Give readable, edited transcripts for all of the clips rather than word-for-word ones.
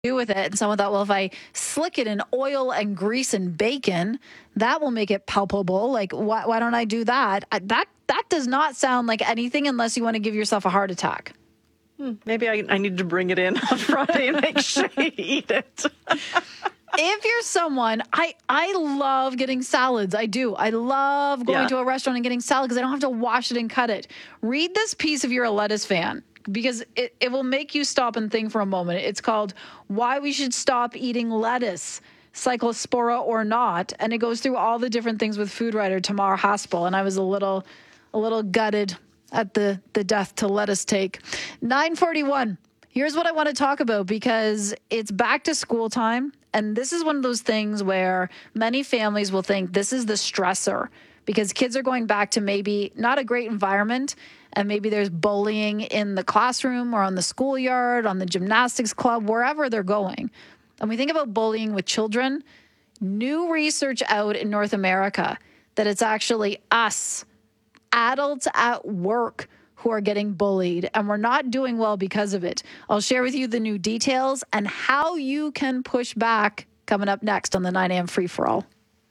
do with it. And someone thought, well, if I slick it in oil and grease and bacon, that will make it palpable. Like, why don't I do that? That does not sound like anything unless you want to give yourself a heart attack. Maybe I need to bring it in on Friday and make sure you eat it. If you're someone, I love getting salads. I do. I love going to a restaurant and getting salad because I don't have to wash it and cut it. Read this piece if you're a lettuce fan, because it will make you stop and think for a moment. It's called Why We Should Stop Eating Lettuce, Cyclospora or Not. And it goes through all the different things with food writer Tamar Haspel. And I was a little gutted at the death to lettuce take. 9:41. Here's what I want to talk about, because it's back to school time. And this is one of those things where many families will think this is the stressor, because kids are going back to maybe not a great environment. And maybe there's bullying in the classroom or on the schoolyard, on the gymnastics club, wherever they're going. And we think about bullying with children. New research out in North America that it's actually us, adults at work, who are getting bullied, and we're not doing well because of it. I'll share with you the new details and how you can push back coming up next on the 9 a.m. Free-for-All.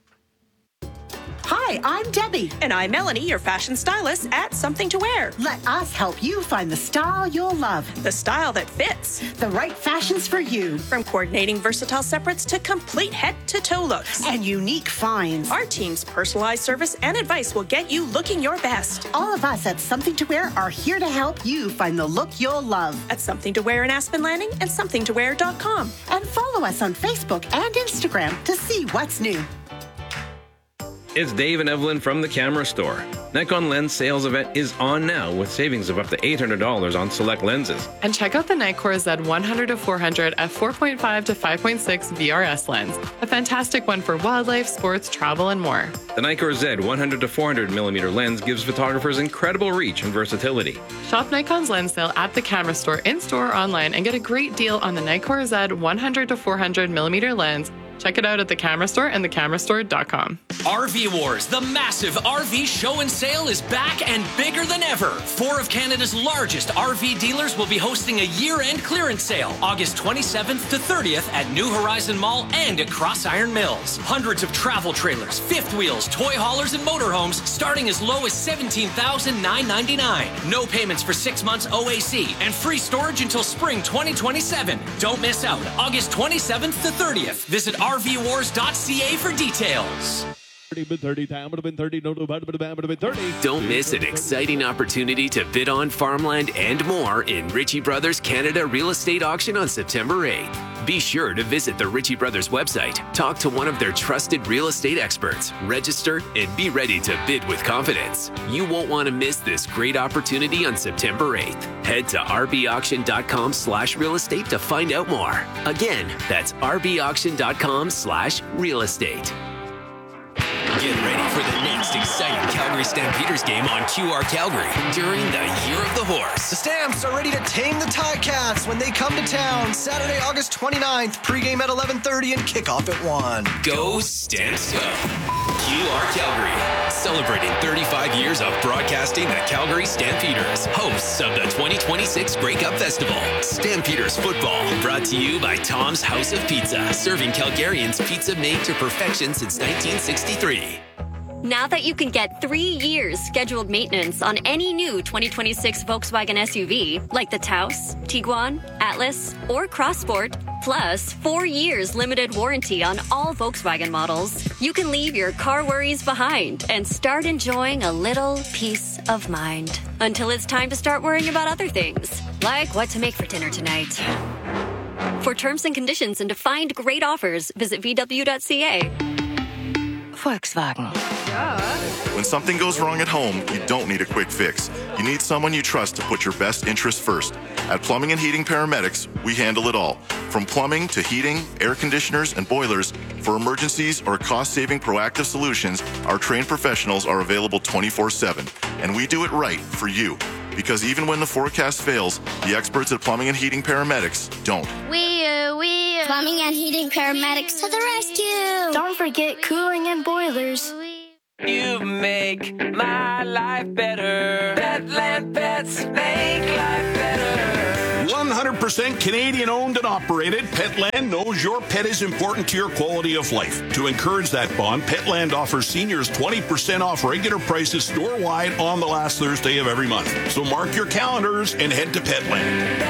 Hi, I'm Debbie. And I'm Melanie, your fashion stylist at Something to Wear. Let us help you find the style you'll love. The style that fits. The right fashions for you. From coordinating versatile separates to complete head-to-toe looks. And unique finds. Our team's personalized service and advice will get you looking your best. All of us at Something to Wear are here to help you find the look you'll love. At Something to Wear in Aspen Landing and somethingtowear.com. And follow us on Facebook and Instagram to see what's new. It's Dave and Evelyn from the Camera Store. Nikon Lens sales event is on now with savings of up to $800 on select lenses. And check out the Nikkor Z100-400 f4.5 to 5.6 VRS lens. A fantastic one for wildlife, sports, travel, and more. The Nikkor Z100-400mm lens gives photographers incredible reach and versatility. Shop Nikon's lens sale at the Camera Store, in-store or online, and get a great deal on the Nikkor Z100-400mm lens. Check it out at the Camera Store and thecamerastore.com. RV Wars, the massive RV show and sale, is back and bigger than ever. 4 of Canada's largest RV dealers will be hosting a year-end clearance sale, August 27th to 30th at New Horizon Mall and at Cross Iron Mills. Hundreds of travel trailers, fifth wheels, toy haulers, and motorhomes starting as low as $17,999. No payments for 6 months OAC and free storage until spring 2027. Don't miss out, August 27th to 30th. Visit RVWars.ca for details. Don't miss an exciting opportunity to bid on farmland and more in Ritchie Brothers Canada Real Estate Auction on September 8th. Be sure to visit the Ritchie Brothers website, talk to one of their trusted real estate experts, register, and be ready to bid with confidence. You won't want to miss this great opportunity on September 8th. Head to rbauction.com/real estate to find out more. Again, that's rbauction.com/real estate. Get ready for the next exciting Calgary Stampeders game on QR Calgary during the Year of the Horse. The Stamps are ready to tame the Ticats when they come to town Saturday, August 29th. Pregame at 11:30 and kickoff at 1. Go Stamps Go! QR Calgary, celebrating 35 years of broadcasting the Calgary Stampeders, hosts of the 2026 Grey Cup Festival. Stampeders football, brought to you by Tom's House of Pizza, serving Calgarians pizza made to perfection since 1963. Now that you can get 3 years scheduled maintenance on any new 2026 Volkswagen SUV, like the Taos, Tiguan, Atlas, or Crossport, plus 4 years limited warranty on all Volkswagen models, you can leave your car worries behind and start enjoying a little peace of mind. Until it's time to start worrying about other things, like what to make for dinner tonight. For terms and conditions and to find great offers, visit VW.ca. Volkswagen. When something goes wrong at home, you don't need a quick fix. You need someone you trust to put your best interests first. At Plumbing and Heating Paramedics, we handle it all. From plumbing to heating, air conditioners, and boilers, for emergencies or cost-saving proactive solutions, our trained professionals are available 24/7. And we do it right for you. Because even when the forecast fails, the experts at Plumbing and Heating Paramedics don't. Plumbing and Heating Paramedics to the rescue. Don't forget cooling and boilers. You make my life better. Petland Pets make life better. 100% Canadian owned and operated, Petland knows your pet is important to your quality of life. To encourage that bond, Petland offers seniors 20% off regular prices store-wide on the last Thursday of every month. So mark your calendars and head to Petland.